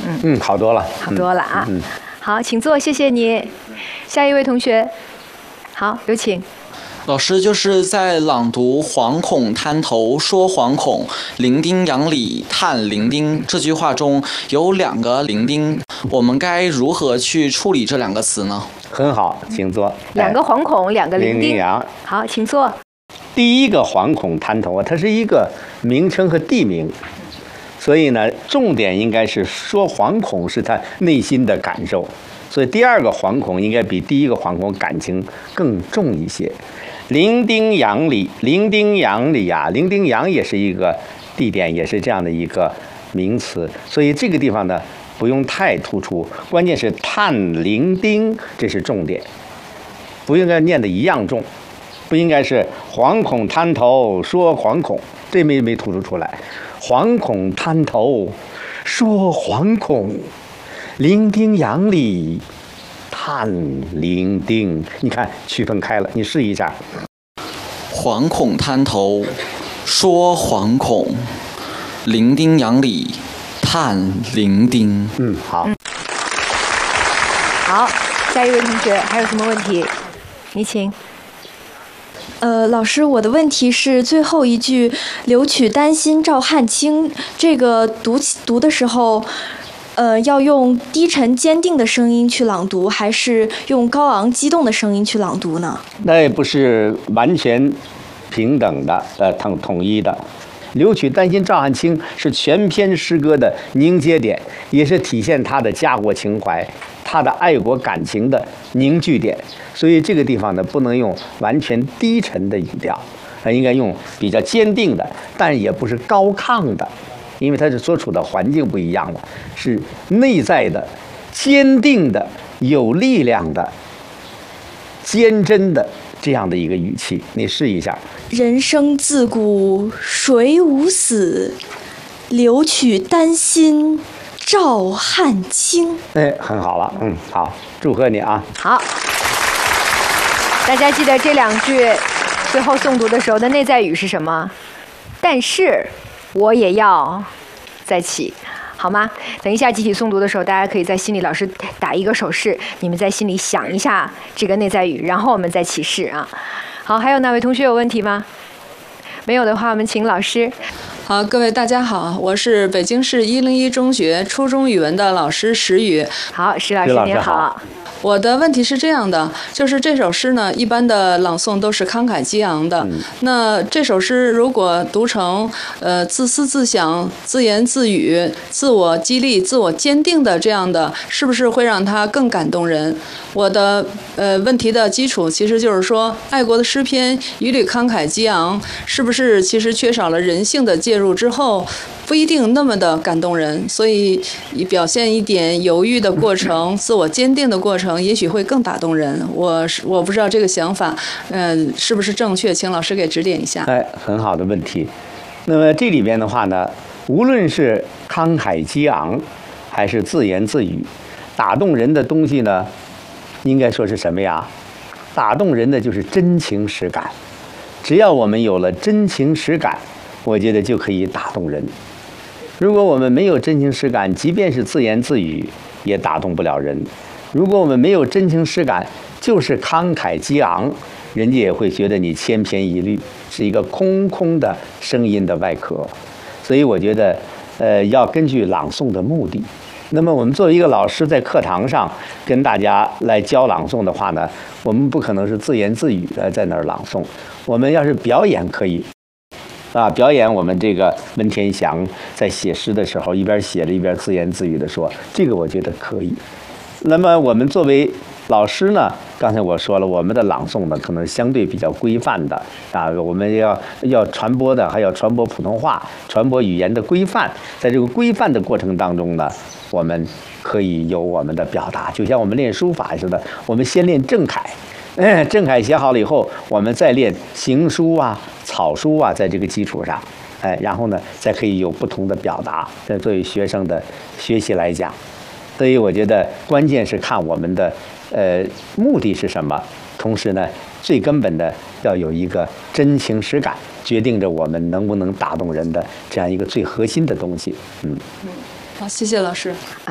好多了， 好多了啊。好，请坐，谢谢你。下一位同学，好，有请。 老师就是在朗读“惶恐滩头说惶恐，伶仃洋里叹伶仃”这句话中有2个伶仃，我们该如何去处理这2个词呢？ 很好，请坐。 2个惶恐，2个伶仃洋。 好，请坐。 第一个惶恐滩头啊，它是一个名称和地名，所以呢，重点应该是说惶恐是他内心的感受，所以第2个惶恐应该比第1个惶恐感情更重一些。伶仃洋里，伶仃洋里啊，伶仃洋也是一个地点，也是这样的一个名词，所以这个地方呢不用太突出，关键是叹伶仃，这是重点，不应该念的一样重，不应该是惶恐滩头说惶恐，这没突出出来，惶恐滩头说惶恐，伶仃洋里叹伶仃，你看区分开了，你试一下。 惶恐滩头说惶恐，伶仃洋里叹伶仃。 好。 好，下一位同学还有什么问题？你请。 老师，我的问题是最后一句“留取丹心照汗青”，这个读的时候，要用低沉坚定的声音去朗读，还是用高昂激动的声音去朗读呢？ 那也不是完全平等的，统一的。留取丹心照汗青是全篇诗歌的凝结点，也是体现他的家国情怀、他的爱国感情的凝聚点。所以这个地方呢，不能用完全低沉的语调，应该用比较坚定的，但也不是高亢的，因为它是所处的环境不一样了，是内在的、坚定的、有力量的、坚贞的这样的一个语气。你试一下。 人生自古谁无死，留取丹心照汗青。 很好了，好，祝贺你啊。 好，大家记得这2句最后诵读的时候的内在语是什么？但是我也要再起，好吗？等一下集体诵读的时候，大家可以在心里老师打一个手势，你们在心里想一下这个内在语，然后我们再起誓啊。好，还有哪位同学有问题吗？没有的话，我们请老师。 好，各位大家好，我是北京市101中学初中语文的老师石宇。 好，石老师您好。 我的问题是这样的，就是这首诗呢，一般的朗诵都是慷慨激昂的。那这首诗如果读成自思自想、自言自语、自我激励、自我坚定的这样的，是不是会让它更感动人？我的问题的基础其实就是说，爱国的诗篇一律慷慨激昂，是不是其实缺少了人性的介入之后，不一定那么的感动人？所以表现一点犹豫的过程、自我坚定的过程，也许会更打动人。我不知道这个想法，是不是正确？请老师给指点一下。 很好的问题。那么这里边的话呢，无论是慷慨激昂，还是自言自语，打动人的东西呢，应该说是什么呀？打动人的就是真情实感。只要我们有了真情实感，我觉得就可以打动人。如果我们没有真情实感，即便是自言自语，也打动不了人。如果我们没有真情实感，就是慷慨激昂，人家也会觉得你千篇一律，是一个空空的声音的外壳。所以我觉得，要根据朗诵的目的。那么我们作为一个老师，在课堂上跟大家来教朗诵的话呢，我们不可能是自言自语的在那儿朗诵。我们要是表演可以，表演我们这个文天祥在写诗的时候，一边写着一边自言自语的说，这个我觉得可以。那么我们作为老师呢，刚才我说了，我们的朗诵呢可能相对比较规范的我们要传播的，还要传播普通话，传播语言的规范。在这个规范的过程当中呢，我们可以有我们的表达，就像我们练书法似的，我们先练正楷，正楷写好了以后，我们再练行书啊、草书啊，在这个基础上，然后呢，再可以有不同的表达。这作为学生的学习来讲，所以我觉得关键是看我们的目的是什么，同时呢，最根本的要有一个真情实感，决定着我们能不能打动人的这样一个最核心的东西。 好，谢谢老师。